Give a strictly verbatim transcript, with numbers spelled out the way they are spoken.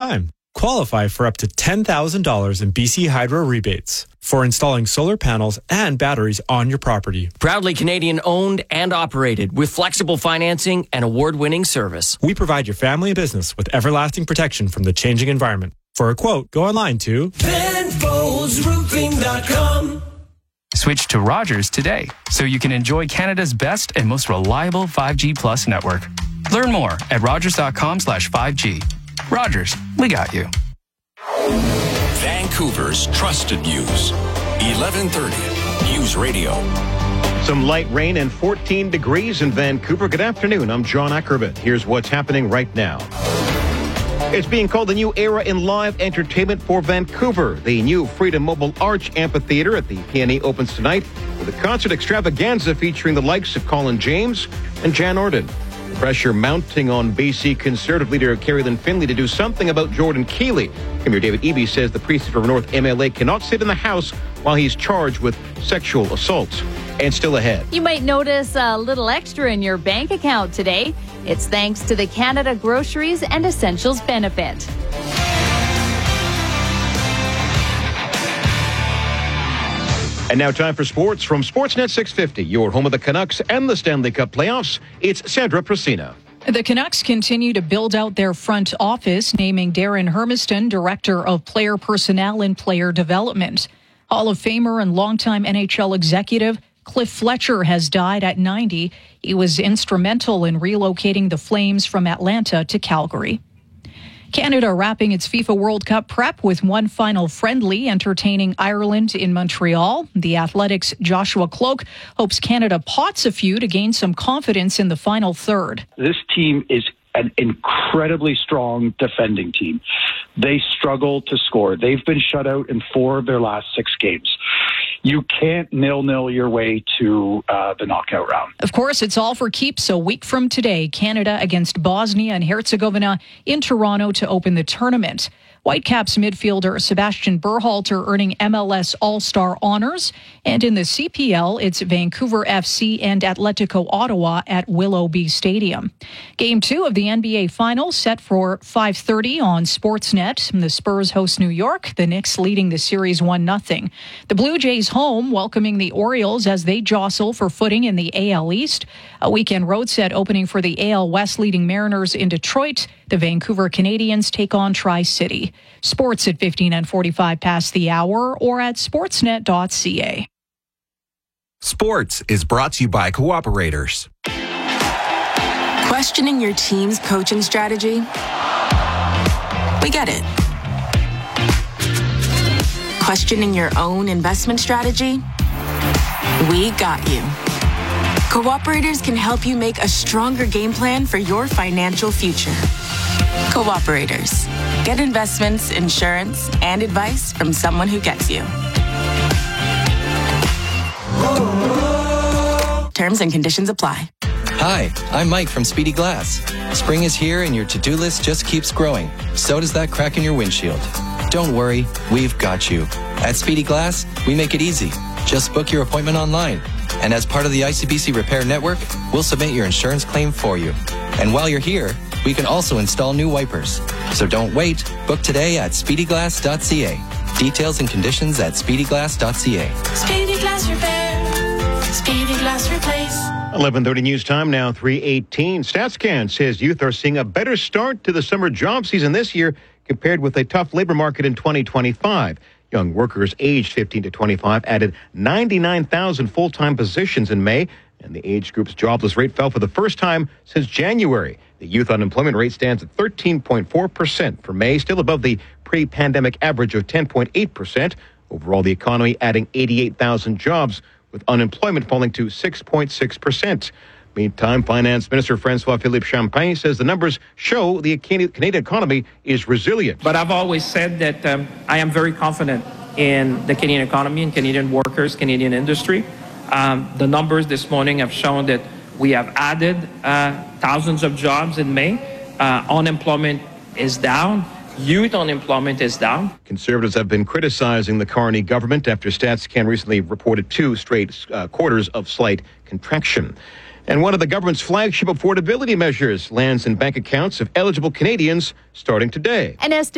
time. Qualify for up to ten thousand dollars in B C Hydro rebates for installing solar panels and batteries on your property. Proudly Canadian owned and operated with flexible financing and award-winning service. We provide your family and business with everlasting protection from the changing environment. For a quote, go online to Van Bowles Roofing dot com. Switch to Rogers today so you can enjoy Canada's best and most reliable five G Plus network. Learn more at rogers.com slash 5G. Rogers, we got you. Vancouver's trusted news. eleven thirty News Radio. Some light rain and fourteen degrees in Vancouver. Good afternoon. I'm John Ackerman. Here's what's happening right now. It's being called the new era in live entertainment for Vancouver. The new Freedom Mobile Arch Amphitheater at the P N E opens tonight with a concert extravaganza featuring the likes of Colin James and Jan Orden. Pressure mounting on B C Conservative leader Kerry Lynn Finley to do something about Jordan Keeley. Premier David Eby says the Precinct River North M L A cannot sit in the House while he's charged with sexual assault. And still ahead. You might notice a little extra in your bank account today. It's thanks to the Canada Groceries and Essentials benefit. And now time for sports from Sportsnet six fifty, your home of the Canucks and the Stanley Cup playoffs. It's Sandra Prasina. The Canucks continue to build out their front office, naming Darren Hermiston Director of Player Personnel and Player Development. Hall of Famer and longtime N H L executive Cliff Fletcher has died at ninety. He was instrumental in relocating the Flames from Atlanta to Calgary. Canada wrapping its FIFA World Cup prep with one final friendly, entertaining Ireland in Montreal. The Athletics' Joshua Cloke hopes Canada pots a few to gain some confidence in the final third. This team is an incredibly strong defending team. They struggle to score. They've been shut out in four of their last six games. You can't nil-nil your way to uh, the knockout round. Of course, it's all for keeps a week from today. Canada against Bosnia and Herzegovina in Toronto to open the tournament. Whitecaps midfielder Sebastian Berhalter earning M L S All-Star honors. And in the C P L, it's Vancouver F C and Atletico Ottawa at Willoughby Stadium. Game two of the N B A Finals set for five thirty on Sportsnet. The Spurs host New York, the Knicks leading the series one nothing. The Blue Jays home welcoming the Orioles as they jostle for footing in the A L East. A weekend road set opening for the A L West leading Mariners in Detroit. The Vancouver Canadians take on Tri-City. Sports at fifteen and forty-five past the hour or at sportsnet dot c a. Sports is brought to you by Cooperators. Questioning your team's coaching strategy? We get it. Questioning your own investment strategy? We got you. Cooperators can help you make a stronger game plan for your financial future. Cooperators. Get investments, insurance, and advice from someone who gets you. Terms and conditions apply. Hi, I'm Mike from Speedy Glass. Spring is here and your to-do list just keeps growing. So does that crack in your windshield. Don't worry, we've got you. At Speedy Glass, we make it easy. Just book your appointment online. And as part of the I C B C Repair Network, we'll submit your insurance claim for you. And while you're here, we can also install new wipers. So don't wait. Book today at speedy glass dot c a. Details and conditions at speedy glass dot c a. Speedy Glass Repair. Speedy Glass Replace. eleven thirty news time now, three eighteen. StatsCan says youth are seeing a better start to the summer job season this year compared with a tough labor market in twenty twenty-five. Young workers aged fifteen to twenty-five added ninety-nine thousand full-time positions in May, and the age group's jobless rate fell for the first time since January. The youth unemployment rate stands at thirteen point four percent for May, still above the pre-pandemic average of ten point eight percent. Overall, the economy adding eighty-eight thousand jobs, with unemployment falling to six point six percent. Meantime, Finance Minister François-Philippe Champagne says the numbers show the Canadian economy is resilient. But I've always said that um, I am very confident in the Canadian economy and Canadian workers, Canadian industry. Um, the numbers this morning have shown that we have added uh, thousands of jobs in May. Uh, unemployment is down. Youth unemployment is down. Conservatives have been criticizing the Carney government after StatsCan recently reported two straight uh, quarters of slight contraction. And one of the government's flagship affordability measures lands in bank accounts of eligible Canadians starting today. An